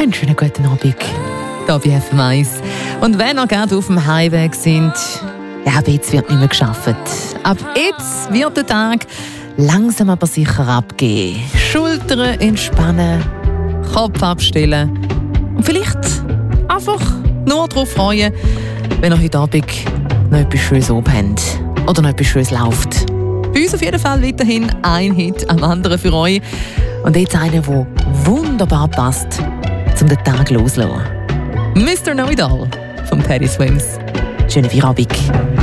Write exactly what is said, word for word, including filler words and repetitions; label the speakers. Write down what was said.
Speaker 1: Einen schönen guten Abend hier bei F M eins. Und wenn ihr gerade auf dem Heimweg sind, ja, ab jetzt wird nicht mehr gearbeitet. Ab jetzt wird der Tag langsam aber sicher abgehen. Schultern entspannen, Kopf abstellen und vielleicht einfach nur darauf freuen, wenn ihr heute Abend noch etwas Schönes oben habt oder noch etwas Schönes läuft. Bei uns auf jeden Fall weiterhin ein Hit am anderen für euch. Und jetzt einer, der wunderbar passt, um den Tag loszulassen. Mister Know-It-All von Teddy Swims. Schönen Feierabend.